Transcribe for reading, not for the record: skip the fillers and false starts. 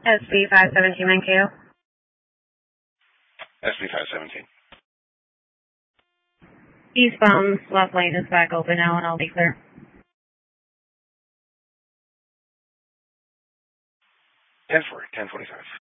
SB 517 Mankato. SB 517. Eastbound left lane is back open now and I'll be clear. 10-4, 10-25.